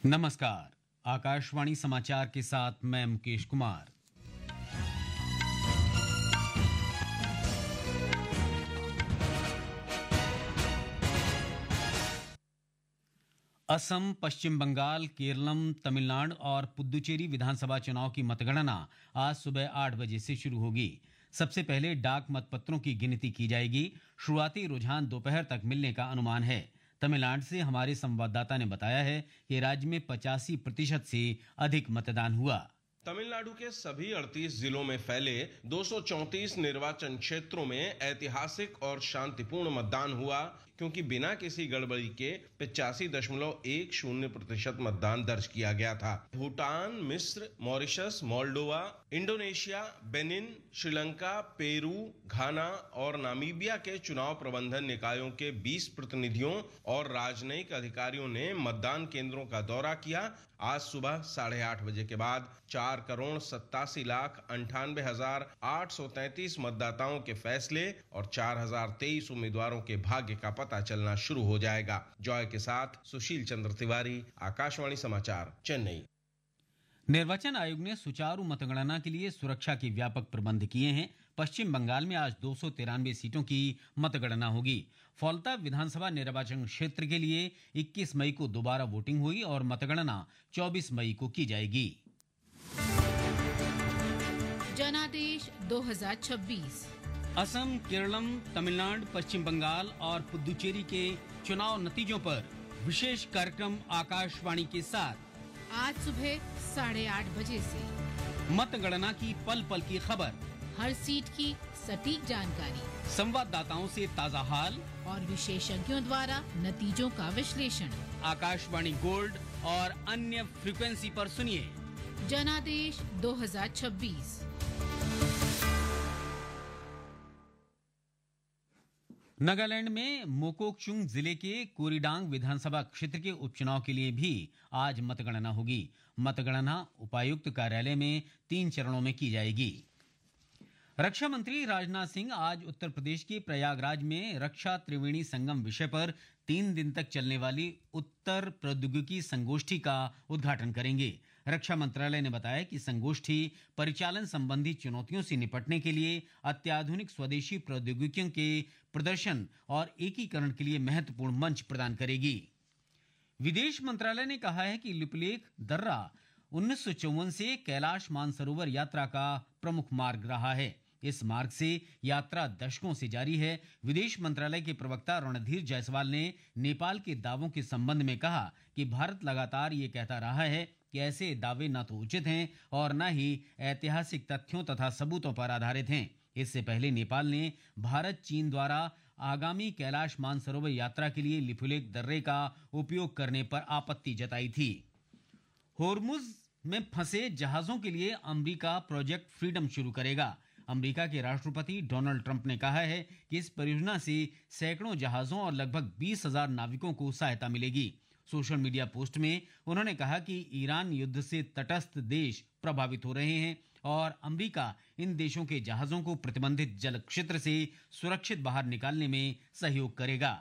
नमस्कार। आकाशवाणी समाचार के साथ मैं मुकेश कुमार। असम, पश्चिम बंगाल, केरलम, तमिलनाडु और पुद्दुचेरी विधानसभा चुनाव की मतगणना आज सुबह 8 बजे से शुरू होगी। सबसे पहले डाक मतपत्रों की गिनती की जाएगी। शुरुआती रुझान दोपहर तक मिलने का अनुमान है। तमिलनाडु से हमारे संवाददाता ने बताया है कि राज्य में 85% से अधिक मतदान हुआ। तमिलनाडु के सभी 38 जिलों में फैले 234 निर्वाचन क्षेत्रों में ऐतिहासिक और शांतिपूर्ण मतदान हुआ, क्योंकि बिना किसी गड़बड़ी के 85.10% मतदान दर्ज किया गया था। भूटान, मिस्र, Mauritius, Moldova, Indonesia, Benin, Sri Lanka, Peru, घाना और नामीबिया के चुनाव प्रबंधन निकायों के 20 प्रतिनिधियों और राजनयिक अधिकारियों ने मतदान केंद्रों का दौरा किया। आज सुबह 8:30 बजे के बाद 4,87,98,833 मतदाताओं के फैसले और 4,023 उम्मीदवारों के भाग्य का पता चलना शुरू हो जाएगा। जॉय के साथ सुशील चंद्र तिवारी, आकाशवाणी समाचार, चेन्नई। निर्वाचन आयोग ने सुचारू मतगणना के लिए सुरक्षा के व्यापक प्रबंध किए हैं। पश्चिम बंगाल में आज 293 सीटों की मतगणना होगी। फौल्ता विधानसभा निर्वाचन क्षेत्र के लिए 21 मई को दोबारा वोटिंग हुई और मतगणना 24 मई को की जाएगी। जनादेश 2026। असम, केरलम, तमिलनाडु, पश्चिम बंगाल और पुद्दुचेरी के चुनाव नतीजों पर विशेष कार्यक्रम आकाशवाणी के साथ आज सुबह 8:30 बजे से मतगणना की पल पल की खबर, हर सीट की सटीक जानकारी, संवाददाताओं से ताजा हाल और विशेषज्ञों द्वारा नतीजों का विश्लेषण। आकाशवाणी गोल्ड और अन्य फ्रीक्वेंसी पर सुनिए जनादेश 2026। नागालैंड में मोकोकचुंग जिले के कोरीडांग विधानसभा क्षेत्र के उपचुनाव के लिए भी आज मतगणना होगी। मतगणना उपायुक्त कार्यालय में 3 चरणों में की जाएगी। रक्षा मंत्री राजनाथ सिंह आज उत्तर प्रदेश के प्रयागराज में रक्षा त्रिवेणी संगम विषय पर 3 दिन तक चलने वाली उत्तर प्रौद्योगिकी संगोष्ठी का उद्घाटन करेंगे। रक्षा मंत्रालय ने बताया कि संगोष्ठी परिचालन संबंधी चुनौतियों से निपटने के लिए अत्याधुनिक स्वदेशी प्रौद्योगिकियों के प्रदर्शन और एकीकरण के लिए महत्वपूर्ण मंच प्रदान करेगी। विदेश मंत्रालय ने कहा है कि लिपुलेख दर्रा 1954 से कैलाश मानसरोवर यात्रा का प्रमुख मार्ग रहा है। इस मार्ग से यात्रा दशकों से जारी है। विदेश मंत्रालय के प्रवक्ता रणधीर जायसवाल ने नेपाल के दावों के संबंध में कहा कि भारत लगातार ये कहता रहा है कि ऐसे दावे न तो उचित हैं और न ही ऐतिहासिक तथ्यों तथा सबूतों पर आधारित हैं। इससे पहले नेपाल ने भारत चीन द्वारा आगामी कैलाश मानसरोवर यात्रा के लिए लिपुलेख दर्रे का उपयोग करने पर आपत्ति जताई थी। होर्मुज में फंसे जहाजों के लिए अमेरिका प्रोजेक्ट फ्रीडम शुरू करेगा। अमेरिका के राष्ट्रपति डोनाल्ड ट्रंप ने कहा है कि इस परियोजना से सैकड़ों जहाजों और लगभग 20,000 नाविकों को सहायता मिलेगी। सोशल मीडिया पोस्ट में उन्होंने कहा कि ईरान युद्ध से तटस्थ देश प्रभावित हो रहे हैं और अमेरिका इन देशों के जहाजों को प्रतिबंधित जल क्षेत्र से सुरक्षित बाहर निकालने में सहयोग करेगा।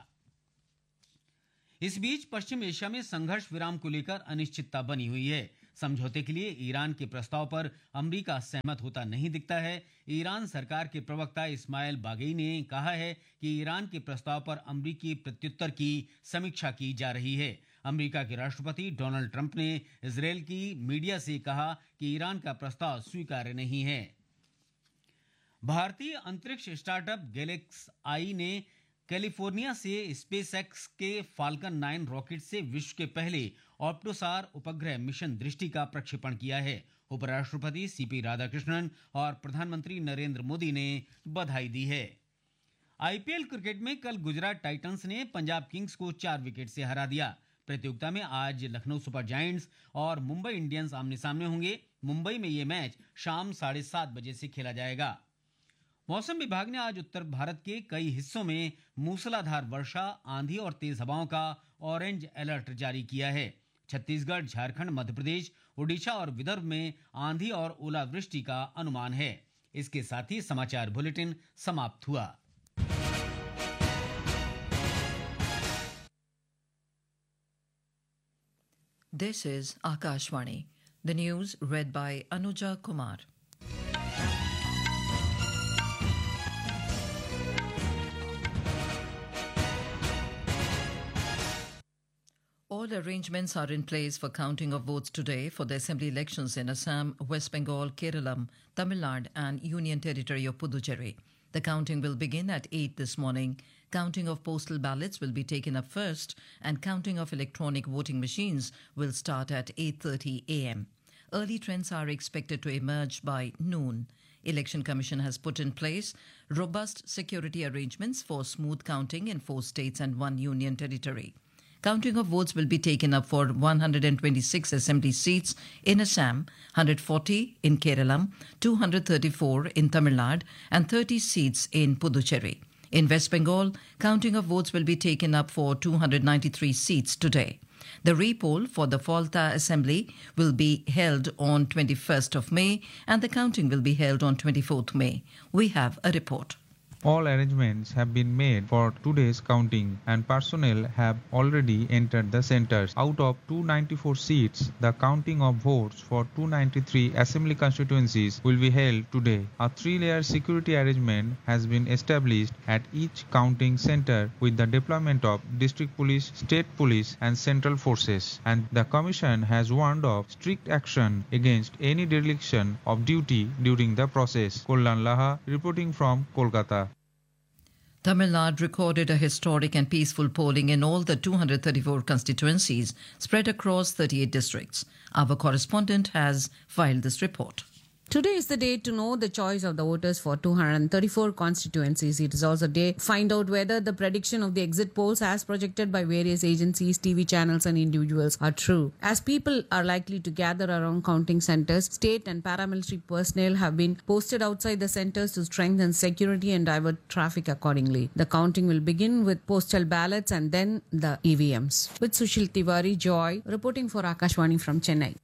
इस बीच पश्चिम एशिया में संघर्ष विराम को लेकर अनिश्चितता बनी हुई है। समझौते के लिए ईरान के प्रस्ताव पर अमेरिका सहमत होता नहीं दिखता है। ईरान सरकार के प्रवक्ता इस्माइल बागई ने कहा है कि ईरान के प्रस्ताव पर अमेरिकी प्रत्युत्तर की समीक्षा की जा रही है। अमेरिका के राष्ट्रपति डोनाल्ड ट्रंप ने इजरायल की मीडिया से कहा कि ईरान का प्रस्ताव स्वीकार्य नहीं है। भारतीय अंतरिक्ष स्टार्टअप गैलेक्स आई ने कैलिफोर्निया से स्पेसएक्स के फाल्कन 9 रॉकेट से विश्व के पहले ऑप्टोसार उपग्रह मिशन दृष्टि का प्रक्षेपण किया है। उपराष्ट्रपति सीपी राधाकृष्णन और प्रधानमंत्री नरेंद्र मोदी ने बधाई दी है। आईपीएल क्रिकेट में कल गुजरात टाइटंस ने पंजाब किंग्स को 4 विकेट से हरा दिया। प्रतियोगिता में आज लखनऊ सुपर जायंट्स और मुंबई इंडियंस आमने सामने होंगे। मुंबई में यह मैच शाम 7:30 बजे से खेला जाएगा। मौसम विभाग ने आज उत्तर भारत के कई हिस्सों में मूसलाधार वर्षा, आंधी और तेज हवाओं का ऑरेंज अलर्ट जारी किया है। छत्तीसगढ़, झारखंड, मध्य प्रदेश, ओडिशा और विदर्भ में आंधी और ओलावृष्टि का अनुमान है। इसके साथ ही समाचार बुलेटिन समाप्त हुआ। This is Akashvani. The news read by Anuja Kumar. All arrangements are in place for counting of votes today for the assembly elections in Assam, West Bengal, Kerala, Tamil Nadu and Union Territory of Puducherry. The counting will begin at 8 this morning. Counting of postal ballots will be taken up first and counting of electronic voting machines will start at 8:30 a.m. Early trends are expected to emerge by noon. Election Commission has put in place robust security arrangements for smooth counting in 4 states and 1 union territory. Counting of votes will be taken up for 126 assembly seats in Assam, 140 in Kerala, 234 in Tamil Nadu, and 30 seats in Puducherry. In West Bengal, counting of votes will be taken up for 293 seats today. The re-poll for the Falta Assembly will be held on 21st of May, and the counting will be held on 24th May. We have a report. All arrangements have been made for today's counting and personnel have already entered the centers. Out of 294 seats, the counting of votes for 293 assembly constituencies will be held today. A 3-layer security arrangement has been established at each counting center with the deployment of district police, state police and central forces. And the commission has warned of strict action against any dereliction of duty during the process. Kollan Laha reporting from Kolkata. Tamil Nadu recorded a historic and peaceful polling in all the 234 constituencies spread across 38 districts. Our correspondent has filed this report. Today is the day to know the choice of the voters for 234 constituencies. It is also a day to find out whether the prediction of the exit polls as projected by various agencies, TV channels and individuals are true. As people are likely to gather around counting centers, state and paramilitary personnel have been posted outside the centers to strengthen security and divert traffic accordingly. The counting will begin with postal ballots and then the EVMs. With Sushil Tiwari, Joy, reporting for Akashvani from Chennai.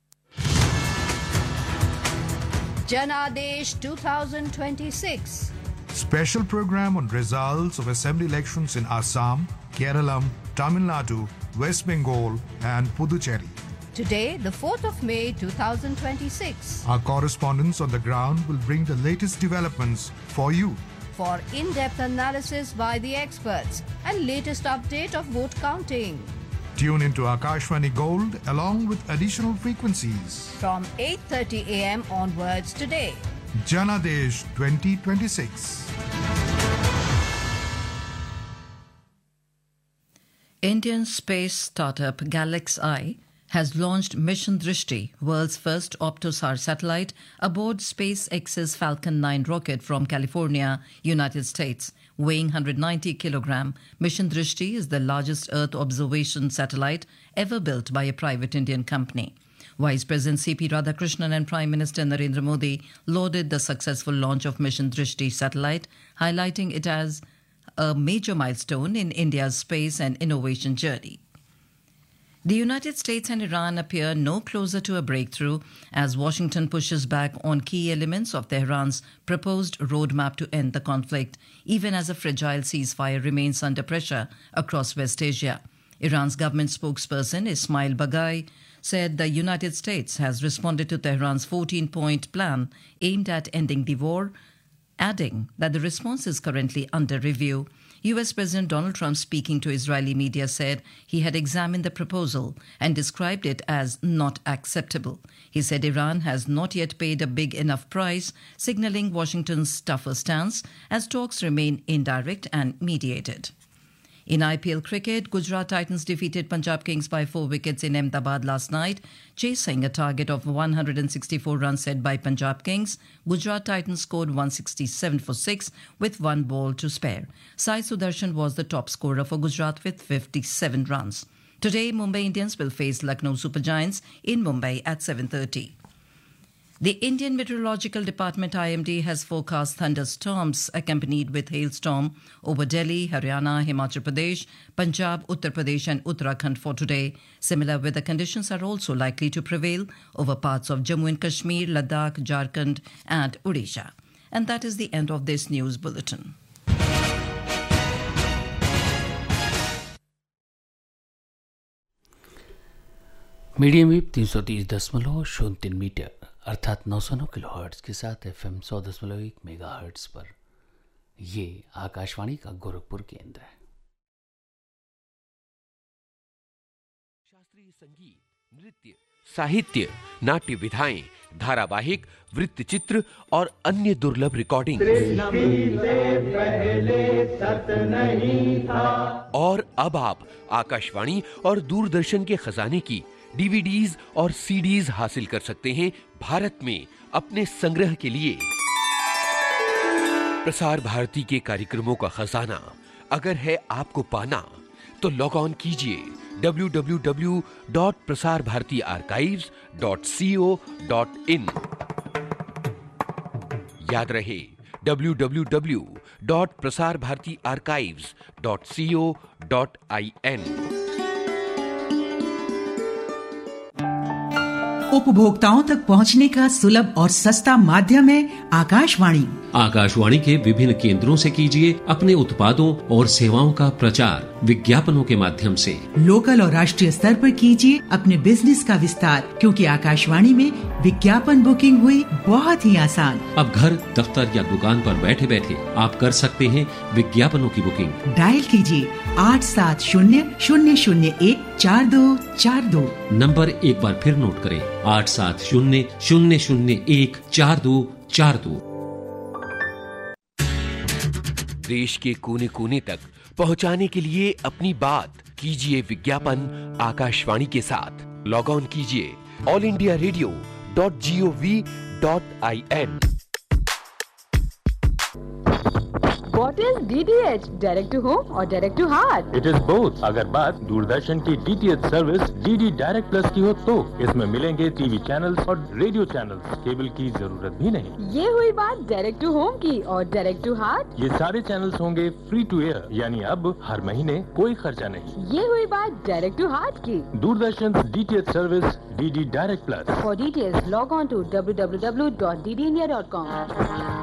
Janadesh 2026. Special program on results of assembly elections in Assam, Kerala, Tamil Nadu, West Bengal and Puducherry. Today, the 4th of May 2026. Our correspondents on the ground will bring the latest developments for you. For in-depth analysis by the experts and latest update of vote counting. Tune into Akashvani Gold along with additional frequencies. From 8:30 a.m. onwards today. Janadesh 2026. Indian space startup GalaxEye has launched Mission Drishti, world's first Optosar satellite, aboard SpaceX's Falcon 9 rocket from California, United States. Weighing 190 kilogram, Mission Drishti is the largest Earth observation satellite ever built by a private Indian company. Vice President C.P. Radhakrishnan and Prime Minister Narendra Modi lauded the successful launch of Mission Drishti satellite, highlighting it as a major milestone in India's space and innovation journey. The United States and Iran appear no closer to a breakthrough as Washington pushes back on key elements of Tehran's proposed roadmap to end the conflict, even as a fragile ceasefire remains under pressure across West Asia. Iran's government spokesperson Ismail Baghai said the United States has responded to Tehran's 14-point plan aimed at ending the war, adding that the response is currently under review. US President Donald Trump, speaking to Israeli media, said he had examined the proposal and described it as not acceptable. He said Iran has not yet paid a big enough price, signaling Washington's tougher stance as talks remain indirect and mediated. In IPL cricket, Gujarat Titans defeated Punjab Kings by 4 wickets in Ahmedabad last night, chasing a target of 164 runs set by Punjab Kings. Gujarat Titans scored 167 for 6 with 1 ball to spare. Sai Sudarshan was the top scorer for Gujarat with 57 runs. Today, Mumbai Indians will face Lucknow Super Giants in Mumbai at 7:30. The Indian Meteorological Department IMD has forecast thunderstorms accompanied with hailstorm over Delhi, Haryana, Himachal Pradesh, Punjab, Uttar Pradesh and Uttarakhand for today. Similar weather conditions are also likely to prevail over parts of Jammu and Kashmir, Ladakh, Jharkhand and Odisha. And that is the end of this news bulletin. Medium wave 330.03 metre अर्थात 909 kilohertz के साथ FM 100.1 megahertz पर ये आकाशवाणी का गोरखपुर केंद्र है। शास्त्रीय संगीत, नृत्य, साहित्य, नाट्य विधाएं, धारावाहिक, वृत्तचित्र और अन्य दुर्लभ रिकॉर्डिंग। और अब आप आकाशवाणी और दूरदर्शन के खजाने की डीवीडीज और सीडीज हासिल कर सकते हैं भारत में अपने संग्रह के लिए। प्रसार भारती के कार्यक्रमों का खजाना अगर है आपको पाना तो लॉग ऑन कीजिए www.prasarbhartiarchives.co.in। याद रहे www.prasarbhartiarchives.co.in। उपभोक्ताओं तक पहुंचने का सुलभ और सस्ता माध्यम है आकाशवाणी। आकाशवाणी के विभिन्न केंद्रों से कीजिए अपने उत्पादों और सेवाओं का प्रचार विज्ञापनों के माध्यम से। लोकल और राष्ट्रीय स्तर पर कीजिए अपने बिजनेस का विस्तार, क्योंकि आकाशवाणी में विज्ञापन बुकिंग हुई बहुत ही आसान। अब घर, दफ्तर या दुकान पर बैठे बैठे आप कर सकते हैं विज्ञापनों की बुकिंग। डायल कीजिए 8700014242। नंबर एक बार फिर नोट करें 8700014242। देश के कोने कोने तक पहुंचाने के लिए अपनी बात कीजिए विज्ञापन आकाशवाणी के साथ। लॉग ऑन कीजिए allindiaradio.gov.in। What is DTH? Direct to home or direct to heart? It is both। अगर बात दूरदर्शन की DTH service DD direct plus की हो तो इसमें मिलेंगे टीवी चैनल्स और रेडियो चैनल्स। केबल की जरूरत भी नहीं। ये हुई बात डायरेक्ट टू होम की। और डायरेक्ट टू हार्ट? ये सारे चैनल्स होंगे फ्री टू एयर, यानी अब हर महीने कोई खर्चा नहीं। ये हुई बात डायरेक्ट टू हार्ट की। Doordarshan DTH service DD direct plus. For details log on to www.ddindia.com।